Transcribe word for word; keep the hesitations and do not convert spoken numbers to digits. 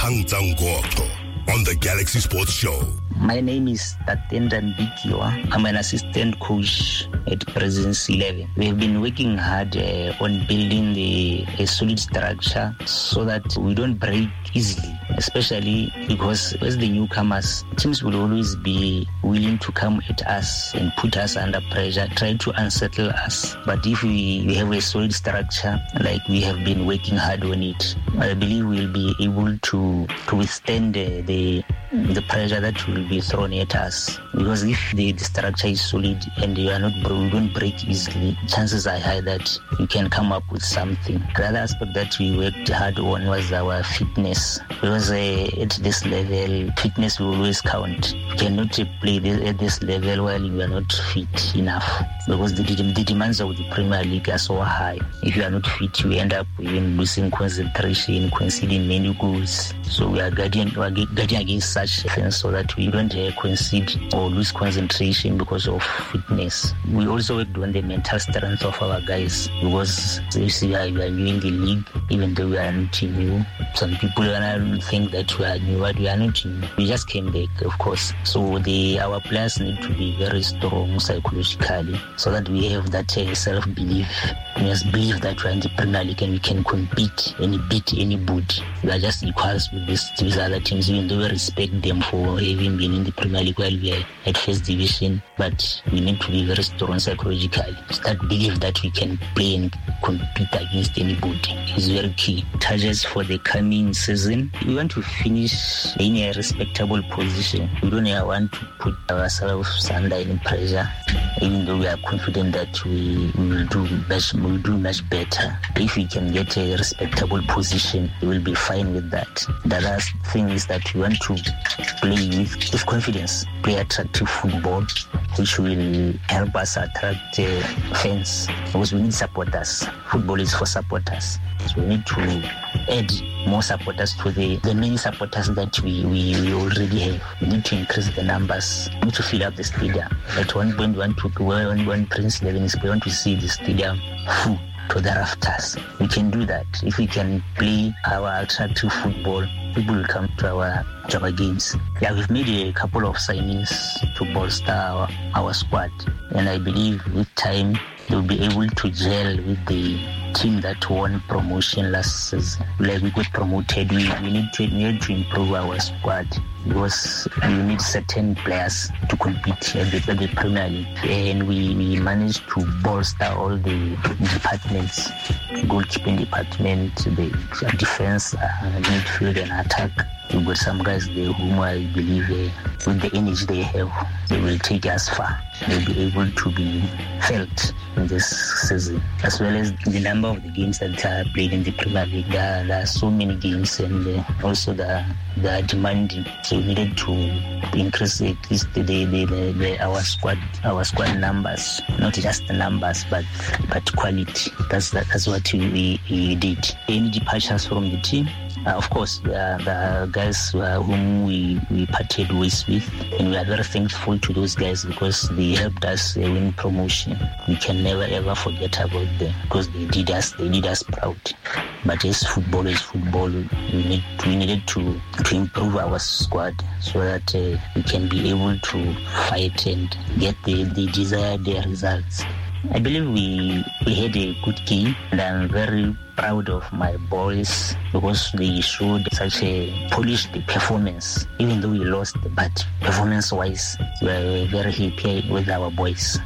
Hangzhang Goto on the Galaxy Sports Show. My name is Tatenda Bikiwa. I'm an assistant coach at Presence eleven. We have been working hard uh, on building the, a solid structure so that we don't break easily, especially because as the newcomers, teams will always be willing to come at us and put us under pressure, try to unsettle us. But if we, we have a solid structure, like we have been working hard on it, I believe we'll be able to, to withstand the, the the pressure that will be thrown at us. Because if the, the structure is solid and you are not you don't break easily, chances are high that you can come up with something. The other aspect that we worked hard on was our fitness. Because uh, at this level, fitness will always count. You cannot play this, at this level while you are not fit enough. Because the, the demands of the Premier League are so high. If you are not fit, you end up even losing concentration, conceding many goals. So we are guarding, we are guarding against such offense so that we don't uh, concede or lose concentration because of fitness. We also worked on the mental strength of our guys, because you see, we are new in the league, even though we are not new. Some people think that we are new, but we are not new. We just came back, of course. So the our players need to be very strong psychologically, so that we have that uh, self-belief. We must believe that we are in the Premier League and we can compete and beat anybody. We are just equals with these, these other teams, even though we respect them for having been in the Premier League while we are at first division. But we need to be very strong psychologically. That belief that we can play and compete against anybody is very key. Targets for the coming season, we want to finish in a respectable position. We don't want to put ourselves under any pressure, even though we are confident that we, we will do much, we will do much better. If we can get a respectable position, we will be fine with that. The last thing is that we want to play with, with confidence, play attractive football, which will help us attract uh, fans, because we need supporters. Football is for supporters. So we need to add more supporters to the, the many supporters that we, we, we already have. We need to increase the numbers. We need to fill up the stadium. At one point, we want to, when, when Prince eleven is, we want to see the stadium full to the rafters. We can do that. If we can play our attractive football, people will come to our, to our games. Yeah, we've made a couple of signings to bolster our, our squad. And I believe with time, they'll be able to gel with the team that won promotion last season. Like we got promoted, we, we, need to, we need to improve our squad, because we need certain players to compete at the, at the Premier League. And we, we managed to bolster all the departments, goalkeeping department, the defense, uh, midfield and attack. We've got some guys there whom I believe uh, with the energy they have, they will take us far. They'll be able to be felt in this season, as well as the number of the games that are played in the Premier League. There, there are so many games, and uh, also the the demanding. So we needed to increase at least the, the, the, the our squad our squad numbers, not just the numbers, but but quality. That's that's what we, we did. Any departures from the team? Uh, of course, uh, the guys uh, whom we, we parted ways with, and we are very thankful to those guys because they helped us uh, win promotion. We can never ever forget about them, because they did us they did us proud. But as football is football, we need we needed to to improve our squad so that uh, we can be able to fight and get the, the desired results. I believe we we had a good game, and I'm very proud of my boys because they showed such a polished performance. Even though we lost, but performance-wise, we are very happy with our boys.